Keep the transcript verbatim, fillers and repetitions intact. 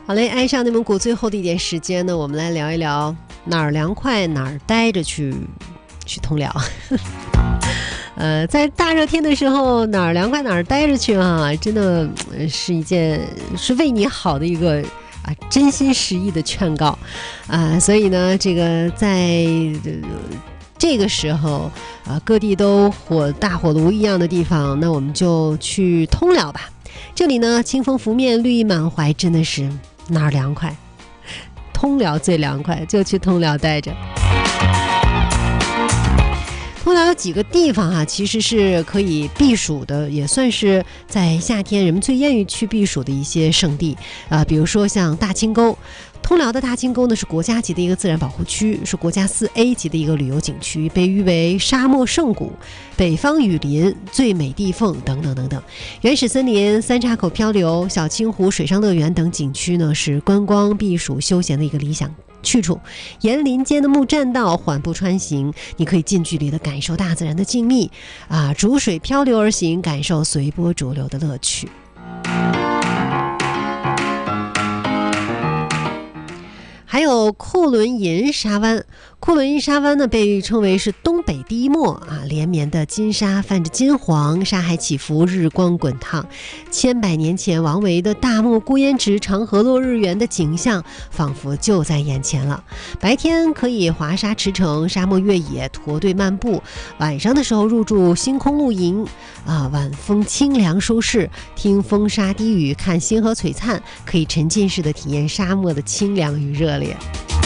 好嘞，爱上内蒙古最后的一点时间呢，我们来聊一聊哪儿凉快哪儿待着去去通辽。呃，在大热天的时候，哪儿凉快哪儿待着去啊，真的是一件是为你好的一个啊真心实意的劝告啊。所以呢，这个在、呃、这个时候啊，各地都火大火炉一样的地方，那我们就去通辽吧。这里呢，清风拂面，绿意满怀，真的是哪儿凉快，通辽最凉快，就去通辽待着。通辽有几个地方啊，其实是可以避暑的，也算是在夏天人们最愿意去避暑的一些胜地啊、呃。比如说像大清沟，通辽的大清沟呢是国家级的一个自然保护区，是国家四 A 级的一个旅游景区，被誉为沙漠圣谷、北方雨林、最美地缝等等等等。原始森林、三岔口漂流、小清湖水上乐园等景区呢，是观光避暑休闲的一个理想去处。沿林间的木栈道缓步穿行，你可以近距离的感受大自然的静谧啊，逐水漂流而行，感受随波逐流的乐趣。还有库伦银沙湾，库伦银沙湾呢被称为是东北第一墨啊，连绵的金沙泛着金黄，沙海起伏，日光滚烫。千百年前王维的大漠孤烟直，长河落日圆的景象仿佛就在眼前了。白天可以华沙驰骋，沙漠越野，驼队漫步；晚上的时候入住星空露营啊，晚风清凉舒适，听风沙低语，看星河璀璨，可以沉浸式的体验沙漠的清凉与热烈。